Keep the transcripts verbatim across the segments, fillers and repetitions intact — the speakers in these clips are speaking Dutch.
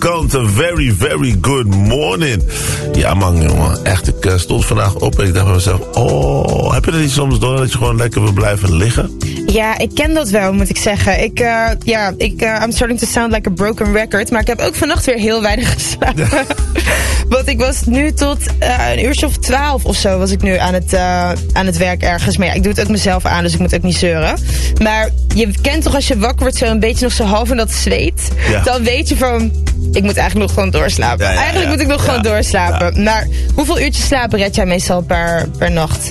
kant, a very, very good morning. Ja man, jongen, echt, ik uh, stond vandaag op en ik dacht bij mezelf, oh, heb je er niet soms door dat je gewoon lekker wil blijven liggen? Ja, ik ken dat wel, moet ik zeggen. Ik, uh, ja, ik, uh, I'm starting to sound like a broken record, maar ik heb ook vannacht weer heel weinig geslapen. Ja. Want ik was nu tot uh, een uurtje of twaalf of zo was ik nu aan het, uh, aan het werk ergens. Maar ja, ik doe het ook mezelf aan, dus ik moet ook niet zeuren. Maar je kent toch als je wakker wordt zo een beetje nog zo half in dat zweet. Ja. Dan weet je van, ik moet eigenlijk nog gewoon doorslapen. Ja, ja, eigenlijk ja. moet ik nog ja. gewoon doorslapen. Ja. Maar hoeveel uurtjes slapen red jij meestal per, per nacht?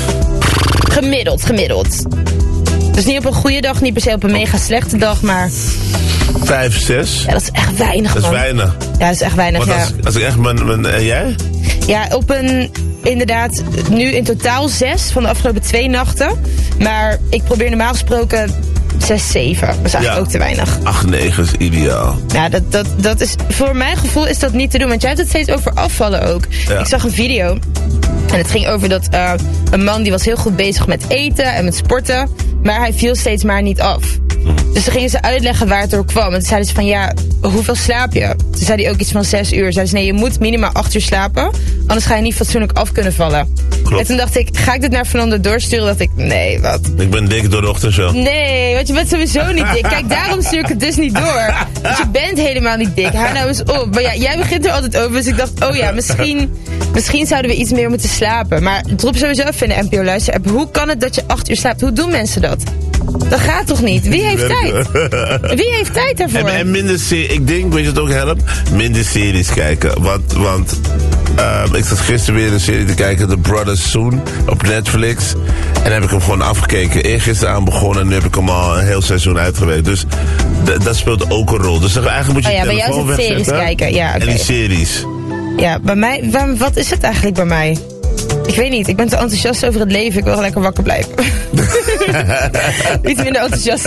Gemiddeld, gemiddeld. Dus niet op een goede dag, niet per se op een mega slechte dag, maar... Vijf, zes. Ja, dat is echt weinig, man. Dat is weinig. Ja, dat is echt weinig, Want ja. als, als ik echt ben, ben... En jij? Ja, op een... Inderdaad, nu in totaal zes van de afgelopen twee nachten. Maar ik probeer normaal gesproken zes, zeven. Dat is eigenlijk ja. ook te weinig. acht, negen is ideaal. Ja, dat, dat, dat is... Voor mijn gevoel is dat niet te doen. Want jij hebt het steeds over afvallen ook. Ja. Ik zag een video... En het ging over dat uh, een man die was heel goed bezig met eten en met sporten. Maar hij viel steeds maar niet af. Dus toen gingen ze uitleggen waar het door kwam. En toen zeiden ze van ja, hoeveel slaap je? Toen zei hij ook iets van zes uur. Zeiden ze nee, je moet minimaal acht uur slapen. Anders ga je niet fatsoenlijk af kunnen vallen. Klopt. En toen dacht ik, ga ik dit naar Fernando doorsturen? Dat ik, nee, wat? Ik ben dik door de ochtendshow. Nee, want je bent sowieso niet dik. Kijk, daarom stuur ik het dus niet door. Want je bent helemaal niet dik. Hou nou eens op. Maar ja, jij begint er altijd over. Dus ik dacht, oh ja, misschien, misschien zouden we iets meer moeten slapen. Maar drop sowieso even in de N P O luisterapp. Hoe kan het dat je acht uur slaapt? Hoe doen mensen dat? Dat gaat toch niet? Wie heeft tijd? Wie heeft tijd daarvoor? En, en minder series. Ik denk, weet je het ook helpt? Minder series kijken. Want, want uh, ik zat gisteren weer een serie te kijken. The Brothers Soon op Netflix. En dan heb ik hem gewoon afgekeken. Eergisteren aan begonnen en nu heb ik hem al een heel seizoen uitgewerkt. Dus d- dat speelt ook een rol. Dus eigenlijk moet je oh ja, je telefoon bij jou is het series kijken. Ja, okay. En die series. Ja, bij mij... Wat is het eigenlijk bij mij? Ik weet niet, ik ben te enthousiast over het leven. Ik wil lekker wakker blijven. Iets minder enthousiast